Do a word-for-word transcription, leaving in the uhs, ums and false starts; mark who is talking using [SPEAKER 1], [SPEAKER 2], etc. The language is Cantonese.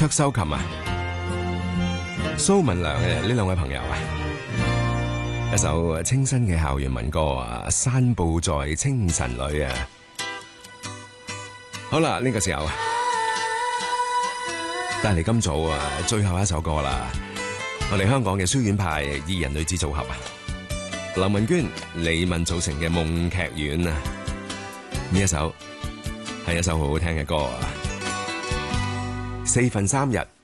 [SPEAKER 1] 卓秀琴啊，蘇文良嘅呢兩位朋友啊，一首清新嘅校園民歌啊，散步在清晨裏啊。好啦，呢個時候帶嚟今早啊最後一首歌啦，我哋香港嘅書院派二人女子組合啊，林文娟、李敏組成嘅夢劇院啊，呢一首係一首好好聽嘅歌啊，四分三日。